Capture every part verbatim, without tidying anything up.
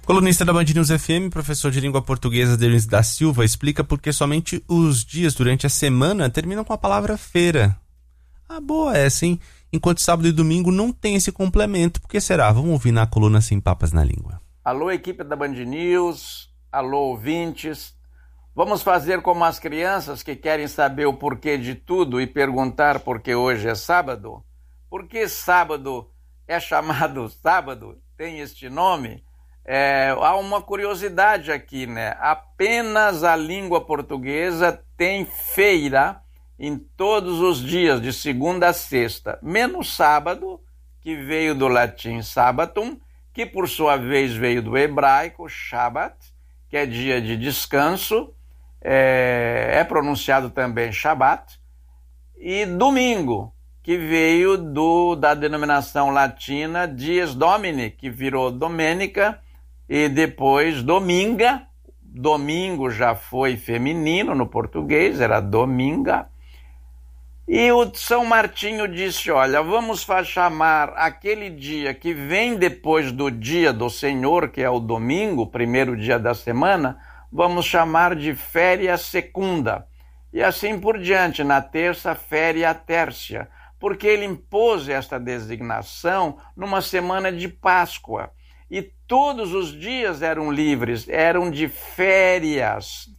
Colunista da Band News F M, professor de língua portuguesa Denis da Silva, explica por que somente os dias durante a semana terminam com a palavra feira. Ah, boa essa, hein? Enquanto sábado e domingo não tem esse complemento. Por que será? Vamos ouvir na coluna Sem Papas na Língua. Alô, equipe da Band News. Alô, ouvintes. Vamos fazer como as crianças que querem saber o porquê de tudo e perguntar por que hoje é sábado? Por que sábado é chamado sábado? Tem este nome? É, há uma curiosidade aqui, né? Apenas a língua portuguesa tem feira em todos os dias, de segunda a sexta, menos sábado, que veio do latim sabbatum, que por sua vez veio do hebraico Shabbat, que é dia de descanso, é, é pronunciado também Shabbat, e domingo, que veio do, da denominação latina Dies Domini, que virou Domenica, e depois Dominga. Domingo já foi feminino no português, era Dominga. E o São Martinho disse, olha, vamos chamar aquele dia que vem depois do dia do Senhor, que é o domingo, primeiro dia da semana, vamos chamar de féria secunda. E assim por diante, na terça, féria tércia, porque ele impôs esta designação numa semana de Páscoa. E todos os dias eram livres, eram de férias.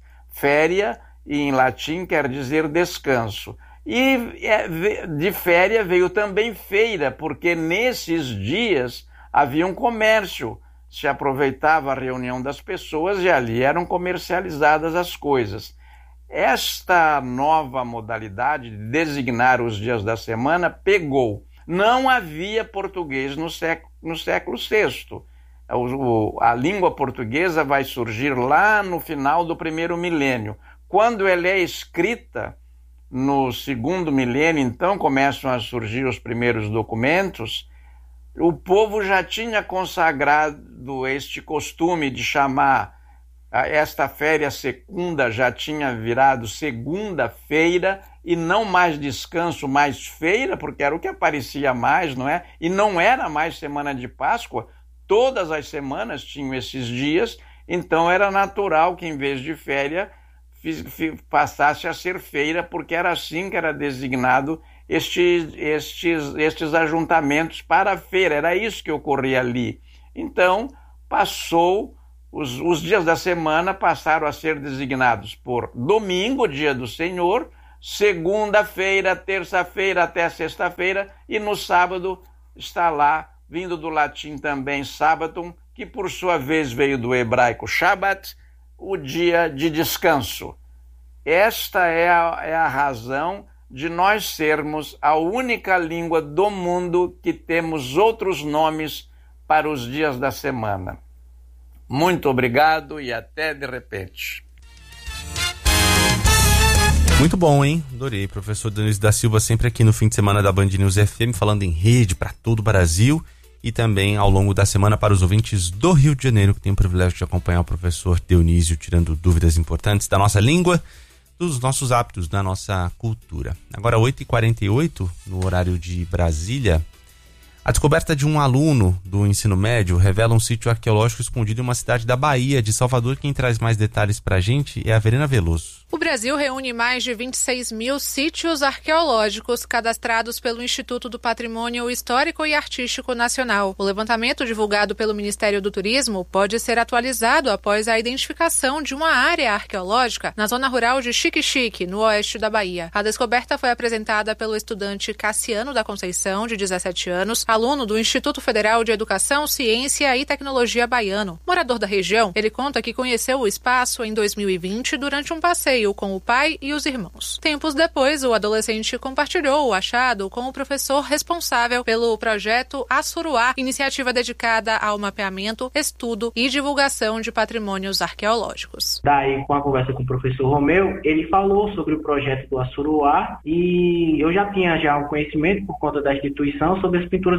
Féria, em latim, quer dizer descanso. E de féria veio também feira, porque nesses dias havia um comércio. Se aproveitava a reunião das pessoas e ali eram comercializadas as coisas. Esta nova modalidade de designar os dias da semana pegou. Não havia português no século, no século sexto. O, a língua portuguesa vai surgir lá no final do primeiro milênio. Quando ela é escrita, no segundo milênio, então, começam a surgir os primeiros documentos, o povo já tinha consagrado este costume de chamar esta féria secunda, já tinha virado segunda-feira, e não mais descanso, mais feira, porque era o que aparecia mais, não é? E não era mais semana de Páscoa, todas as semanas tinham esses dias, então era natural que em vez de féria passasse a ser feira, porque era assim que era designado estes, estes, estes ajuntamentos para a feira, era isso que ocorria ali. Então, passou, os, os dias da semana passaram a ser designados por domingo, dia do Senhor, segunda-feira, terça-feira até sexta-feira, e no sábado está lá, vindo do latim também sabbatum, que por sua vez veio do hebraico Shabbat, o dia de descanso. Esta é a, é a razão de nós sermos a única língua do mundo que temos outros nomes para os dias da semana. Muito obrigado e até de repente. Muito bom, hein? Adorei. Professor Denis da Silva sempre aqui no fim de semana da Band News F M, falando em rede para todo o Brasil e também ao longo da semana para os ouvintes do Rio de Janeiro, que tem o privilégio de acompanhar o professor Dionísio tirando dúvidas importantes da nossa língua, dos nossos hábitos, da nossa cultura. Agora, oito e quarenta e oito, no horário de Brasília. A descoberta de um aluno do ensino médio revela um sítio arqueológico escondido em uma cidade da Bahia, de Salvador. Quem traz mais detalhes pra gente é a Verena Veloso. O Brasil reúne mais de vinte e seis mil sítios arqueológicos cadastrados pelo Instituto do Patrimônio Histórico e Artístico Nacional. O levantamento divulgado pelo Ministério do Turismo pode ser atualizado após a identificação de uma área arqueológica na zona rural de Xique-Xique, no oeste da Bahia. A descoberta foi apresentada pelo estudante Cassiano da Conceição, de dezessete anos, aluno do Instituto Federal de Educação, Ciência e Tecnologia baiano. Morador da região, ele conta que conheceu o espaço em dois mil e vinte durante um passeio com o pai e os irmãos. Tempos depois, o adolescente compartilhou o achado com o professor responsável pelo projeto Assuruá, iniciativa dedicada ao mapeamento, estudo e divulgação de patrimônios arqueológicos. Daí, com a conversa com o professor Romeu, ele falou sobre o projeto do Assuruá e eu já tinha já um conhecimento por conta da instituição sobre as pinturas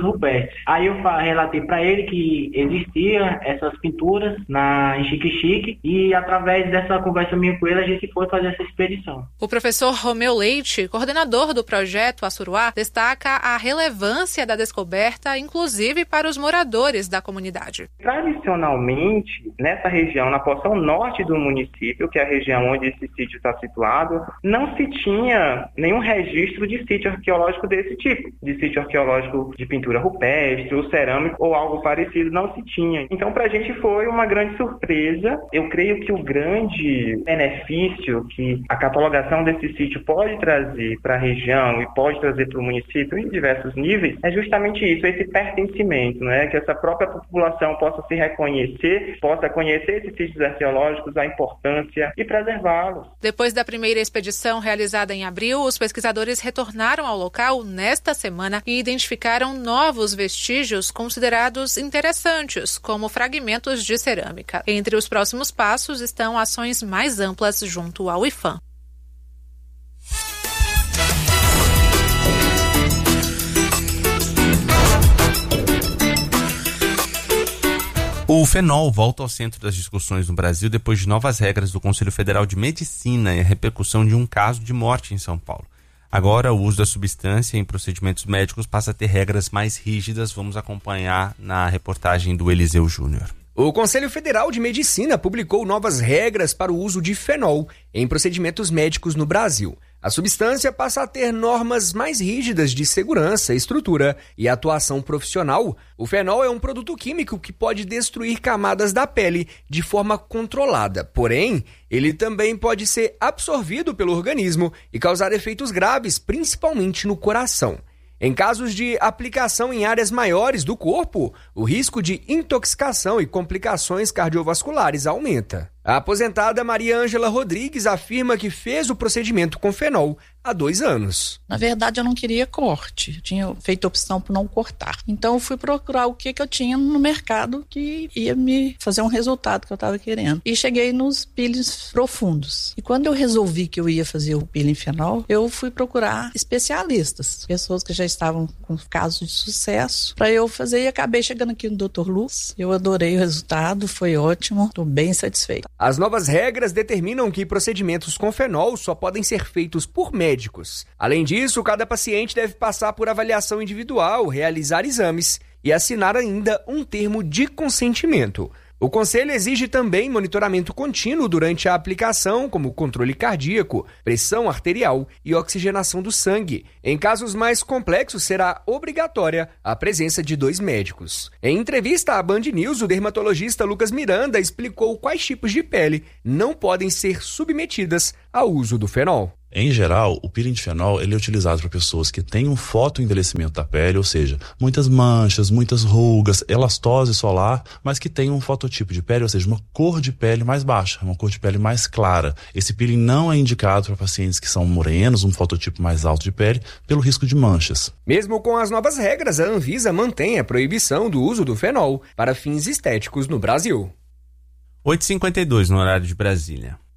rupestres. Aí eu relatei para ele que existia essas pinturas na, em Xique-Xique e através dessa conversa minha com ele a gente foi fazer essa expedição. O professor Romeu Leite, coordenador do projeto Assuruá, destaca a relevância da descoberta, inclusive para os moradores da comunidade. Tradicionalmente, nessa região, na porção norte do município, que é a região onde esse sítio está situado, não se tinha nenhum registro de sítio arqueológico desse tipo, de sítio arqueológico de pintura rupestre ou cerâmica ou algo parecido, não se tinha. Então, para a gente foi uma grande surpresa. Eu creio que o grande benefício que a catalogação desse sítio pode trazer para a região e pode trazer para o município em diversos níveis é justamente isso, esse pertencimento, né? Que essa própria população possa se reconhecer, possa conhecer esses sítios arqueológicos, a importância e preservá-los. Depois da primeira expedição realizada em abril, os pesquisadores retornaram ao local nesta semana e identificaram novos vestígios considerados interessantes, como fragmentos de cerâmica. Entre os próximos passos estão ações mais amplas junto ao IPHAN. O fenol volta ao centro das discussões no Brasil depois de novas regras do Conselho Federal de Medicina e a repercussão de um caso de morte em São Paulo. Agora, o uso da substância em procedimentos médicos passa a ter regras mais rígidas. Vamos acompanhar na reportagem do Eliseu Júnior. O Conselho Federal de Medicina publicou novas regras para o uso de fenol em procedimentos médicos no Brasil. A substância passa a ter normas mais rígidas de segurança, estrutura e atuação profissional. O fenol é um produto químico que pode destruir camadas da pele de forma controlada. Porém, ele também pode ser absorvido pelo organismo e causar efeitos graves, principalmente no coração. Em casos de aplicação em áreas maiores do corpo, o risco de intoxicação e complicações cardiovasculares aumenta. A aposentada Maria Ângela Rodrigues afirma que fez o procedimento com fenol há dois anos. Na verdade, eu não queria corte. Eu tinha feito opção por não cortar. Então, eu fui procurar o que, que eu tinha no mercado que ia me fazer um resultado que eu estava querendo. E cheguei nos peelings profundos. E quando eu resolvi que eu ia fazer o peeling fenol, eu fui procurar especialistas, pessoas que já estavam com casos de sucesso, para eu fazer. E acabei chegando aqui no doutor Luz. Eu adorei o resultado, foi ótimo, estou bem satisfeita. As novas regras determinam que procedimentos com fenol só podem ser feitos por médicos. Além disso, cada paciente deve passar por avaliação individual, realizar exames e assinar ainda um termo de consentimento. O Conselho exige também monitoramento contínuo durante a aplicação, como controle cardíaco, pressão arterial e oxigenação do sangue. Em casos mais complexos, será obrigatória a presença de dois médicos. Em entrevista à Band News, o dermatologista Lucas Miranda explicou quais tipos de pele não podem ser submetidas ao uso do fenol. Em geral, o peeling de fenol ele é utilizado para pessoas que têm um fotoenvelhecimento da pele, ou seja, muitas manchas, muitas rugas, elastose solar, mas que tem um fototipo de pele, ou seja, uma cor de pele mais baixa, uma cor de pele mais clara. Esse peeling não é indicado para pacientes que são morenos, um fototipo mais alto de pele, pelo risco de manchas. Mesmo com as novas regras, a Anvisa mantém a proibição do uso do fenol para fins estéticos no Brasil. oito e cinquenta e dois no horário de Brasília.